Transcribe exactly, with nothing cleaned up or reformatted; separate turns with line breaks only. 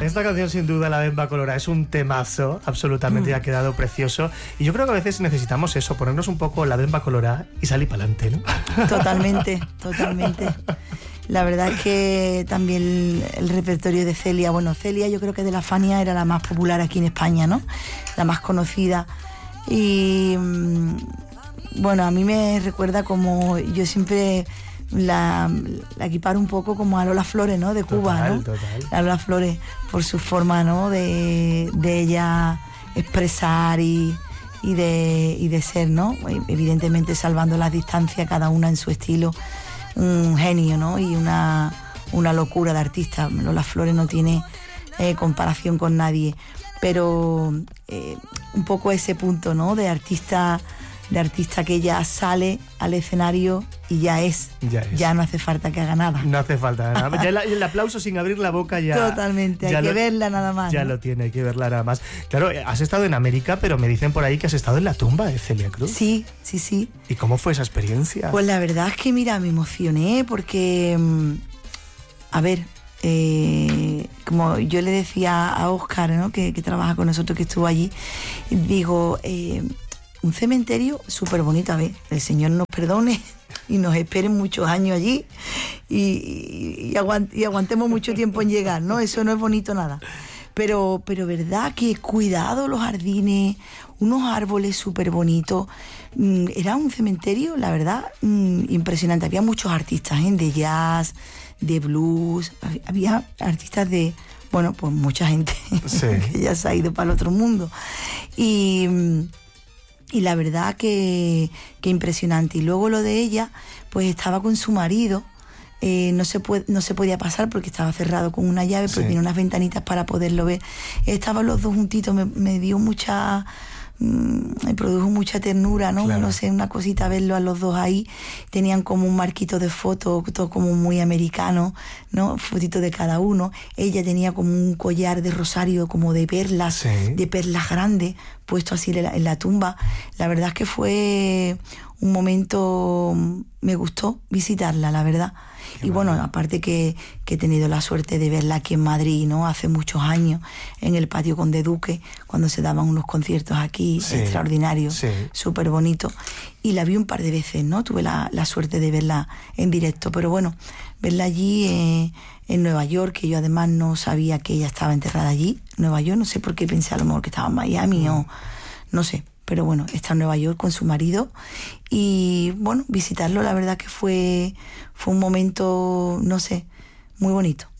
Esta canción sin duda, La Bemba Colorá, es un temazo, absolutamente, mm. ha quedado precioso. Y yo creo que a veces necesitamos eso, ponernos un poco la Bemba Colorá y salir para adelante, ¿no?
Totalmente, totalmente. La verdad es que también el, el repertorio de Celia, bueno, Celia yo creo que de la Fania era la más popular aquí en España, ¿no? La más conocida. Y bueno, a mí me recuerda como yo siempre la, la equiparo un poco como a Lola Flores, ¿no? De Cuba,
total,
¿no?
Total.
A Lola Flores, por su forma, ¿no? De, de ella expresar y, y, de, y de ser, ¿no? Evidentemente salvando las distancias, cada una en su estilo. Un genio, ¿no? Y una, una locura de artista. Lola Flores no tiene eh, comparación con nadie. Pero eh, un poco ese punto, ¿no? De artista, de artista que ya sale al escenario y ya es.
Ya es.
Ya no hace falta que haga nada.
No hace falta nada. Ya el, el aplauso sin abrir la boca ya...
Totalmente, hay
ya
que
lo,
verla nada más.
Ya
¿no?
lo tiene, hay que verla nada más. Claro, has estado en América, pero me dicen por ahí que has estado en la tumba de Celia Cruz.
Sí, sí, sí.
¿Y cómo fue esa experiencia?
Pues la verdad es que, mira, me emocioné porque... A ver... Eh, como yo le decía a Óscar, ¿no? que, que trabaja con nosotros, que estuvo allí, digo, eh, un cementerio súper bonito, a ver, el Señor nos perdone y nos espere muchos años allí y, y, y, aguant, y aguantemos mucho tiempo en llegar, ¿no? Eso no es bonito nada. Pero, pero verdad que cuidado los jardines, unos árboles súper bonitos. Mm, era un cementerio, la verdad, mm, impresionante. Había muchos artistas, ¿eh? De jazz, de blues, había artistas de, bueno, pues mucha gente sí. que ya se ha ido para el otro mundo. Y, y la verdad que, que impresionante. Y luego lo de ella, pues estaba con su marido. Eh, no se puede, no se podía pasar porque estaba cerrado con una llave, pero sí. Tiene unas ventanitas para poderlo ver. Estaban los dos juntitos, me, me dio mucha... me produjo mucha ternura, ¿no? Claro. No sé, una cosita verlo a los dos ahí. Tenían como un marquito de fotos, todo como muy americano, ¿no? Fotitos de cada uno. Ella tenía como un collar de rosario, como de perlas, sí. de perlas grandes, puesto así en la, en la tumba. La verdad es que fue un momento, me gustó visitarla, la verdad. Qué y bueno, mal. Aparte que, que he tenido la suerte de verla aquí en Madrid, ¿no? Hace muchos años, en el patio Conde Duque, cuando se daban unos conciertos aquí, sí, extraordinarios, sí. Súper bonitos. Y la vi un par de veces, ¿no? Tuve la, la suerte de verla en directo. Pero bueno, verla allí eh, en Nueva York, que yo además no sabía que ella estaba enterrada allí, Nueva York, no sé por qué pensé a lo mejor que estaba en Miami mm. o no sé. Pero bueno, está en Nueva York con su marido y bueno, visitarlo la verdad que fue, fue un momento, no sé, muy bonito.